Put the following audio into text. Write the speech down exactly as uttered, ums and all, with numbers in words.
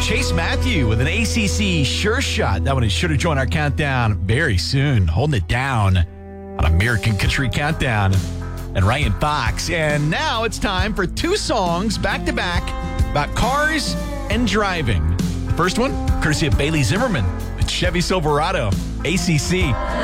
Chase Matthew with an A C C Sure Shot. That one is sure to join our countdown very soon. Holding it down on American Country Countdown. And Ryan Fox. And now it's time for two songs back-to-back about cars and driving. The first one, courtesy of Bailey Zimmerman with Chevy Silverado, A C C.